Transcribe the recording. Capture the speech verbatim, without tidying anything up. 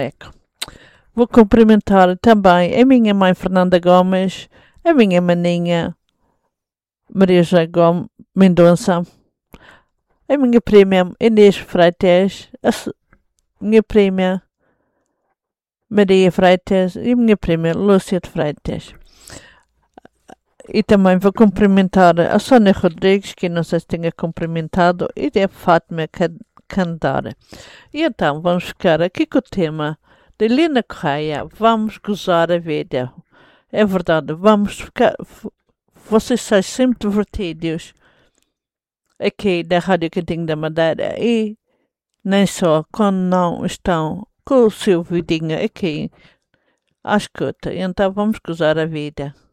Vou cumprimentar também a minha mãe Fernanda Gomes, a minha maninha Maria José Gomes Mendonça, a minha prima Inês Freitas, a minha prima Maria Freitas e a minha prima Lúcia de Freitas. E também vou cumprimentar a Sónia Rodrigues, que não sei se tinha cumprimentado, e a Fátima Candara. E então vamos ficar aqui com o tema de Lina Correia, vamos gozar a vida. É verdade, vamos ficar, vocês são sempre divertidos aqui da Rádio Cantinho da Madeira e nem só quando não estão com o seu vidinho aqui à escuta. Então vamos gozar a vida.